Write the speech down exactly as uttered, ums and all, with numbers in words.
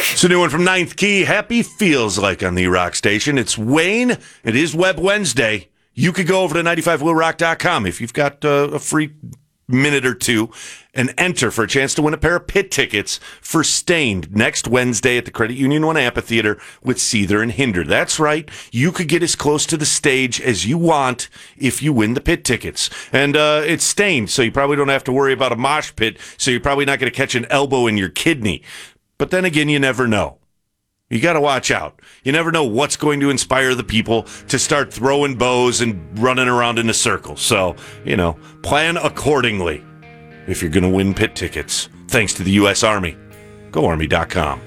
It's a new one from Ninth Key. Happy feels like on the Rock Station. It's Wayne. It is Web Wednesday. You could go over to ninety-five will rock dot com if you've got uh, a free minute or two and enter for a chance to win a pair of pit tickets for Stained next Wednesday at the Credit Union One Amphitheater with Seether and Hinder. That's right. You could get as close to the stage as you want if you win the pit tickets. And uh, it's Stained, so you probably don't have to worry about a mosh pit, so you're probably not going to catch an elbow in your kidney. But then again, you never know. You got to watch out. You never know what's going to inspire the people to start throwing bows and running around in a circle. So, you know, plan accordingly if you're going to win pit tickets. Thanks to the U S Army. Go Army dot com.